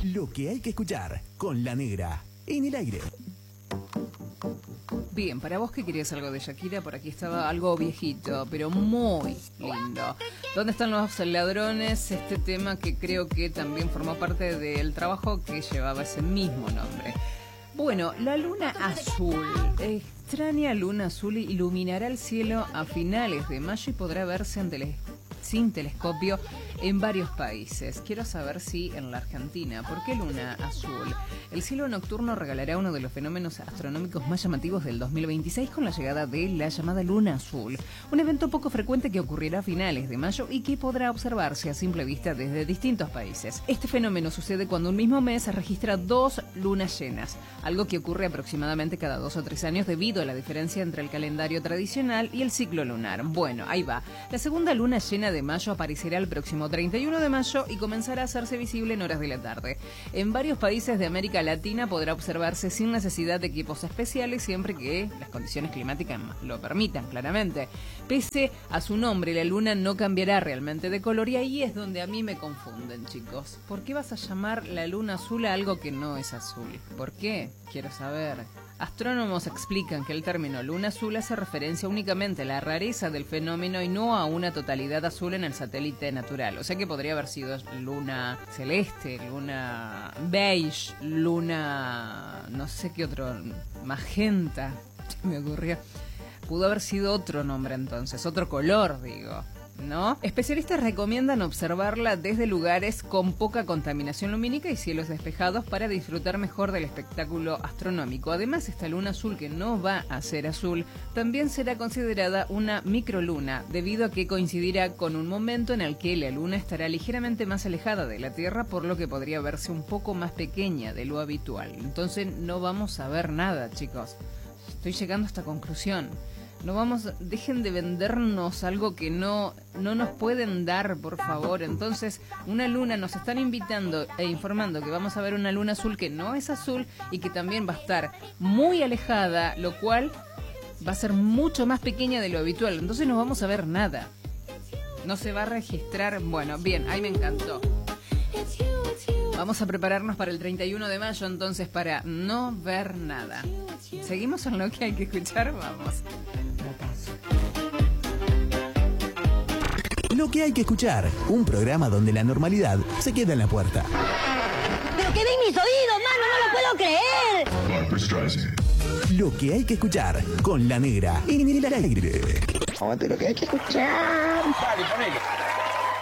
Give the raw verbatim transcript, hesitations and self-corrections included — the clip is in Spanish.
Lo que hay que escuchar con La Negra en el aire. Bien, para vos que querías algo de Shakira, por aquí estaba algo viejito, pero muy lindo. ¿Dónde están los ladrones? Este tema que creo que también formó parte del trabajo que llevaba ese mismo nombre. Bueno, la luna azul, extraña luna azul, iluminará el cielo a finales de mayo y podrá verse ante el sin telescopio en varios países. Quiero saber si en la Argentina. ¿Por qué luna azul? El cielo nocturno regalará uno de los fenómenos astronómicos más llamativos del dos mil veintiséis con la llegada de la llamada luna azul, un evento poco frecuente que ocurrirá a finales de mayo y que podrá observarse a simple vista desde distintos países. Este fenómeno sucede cuando un mismo mes se registra dos lunas llenas, algo que ocurre aproximadamente cada dos o tres años debido a la diferencia entre el calendario tradicional y el ciclo lunar. Bueno, ahí va. La segunda luna llena de mayo aparecerá el próximo treinta y uno de mayo y comenzará a hacerse visible en horas de la tarde. En varios países de América Latina podrá observarse sin necesidad de equipos especiales, siempre que las condiciones climáticas lo permitan, claramente. Pese a su nombre, la luna no cambiará realmente de color y ahí es donde a mí me confunden, chicos. ¿Por qué vas a llamar la luna azul a algo que no es azul? ¿Por qué? Quiero saber. Astrónomos explican que el término luna azul hace referencia únicamente a la rareza del fenómeno y no a una totalidad azul en el satélite natural. O sea que podría haber sido luna celeste, luna beige, luna no sé qué otro, magenta, me ocurrió. Pudo haber sido otro nombre entonces, otro color, digo, ¿no? Especialistas recomiendan observarla desde lugares con poca contaminación lumínica y cielos despejados para disfrutar mejor del espectáculo astronómico. Además, esta luna azul, que no va a ser azul, también será considerada una microluna, debido a que coincidirá con un momento en el que la luna estará ligeramente más alejada de la Tierra, por lo que podría verse un poco más pequeña de lo habitual. Entonces no vamos a ver nada, chicos. Estoy llegando a esta conclusión. No vamos, dejen de vendernos algo que no, no nos pueden dar, por favor. Entonces, una luna, nos están invitando e informando que vamos a ver una luna azul que no es azul y que también va a estar muy alejada, lo cual va a ser mucho más pequeña de lo habitual. Entonces no vamos a ver nada. No se va a registrar. Bueno, bien, ahí me encantó. Vamos a prepararnos para el treinta y uno de mayo, entonces, para no ver nada. ¿Seguimos en lo que hay que escuchar? Vamos. Lo que hay que escuchar, un programa donde la normalidad se queda en la puerta. ¡Pero que ven mis oídos, mano! ¡No lo puedo creer! Lo que hay que escuchar con La Negra en el aire. Aguante lo que hay que escuchar. Vale, ponele.